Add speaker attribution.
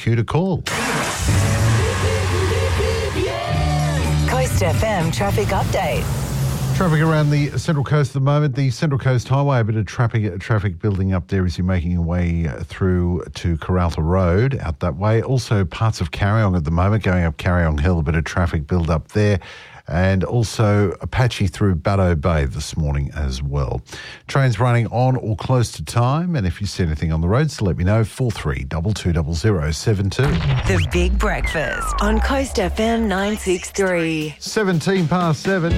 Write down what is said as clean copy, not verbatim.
Speaker 1: cue to call.
Speaker 2: Coast FM traffic update.
Speaker 1: Traffic around the Central Coast at the moment. The Central Coast Highway, a bit of traffic building up there as you're making your way through to Karalta Road out that way. Also parts of Carryong at the moment, going up Carryong Hill, a bit of traffic build up there. And also patchy through Baddo Bay this morning as well. Trains running on or close to time. And if you see anything on the roads, let me know. 43220072.
Speaker 2: The Big Breakfast on Coast FM 963.
Speaker 1: 17 past 7.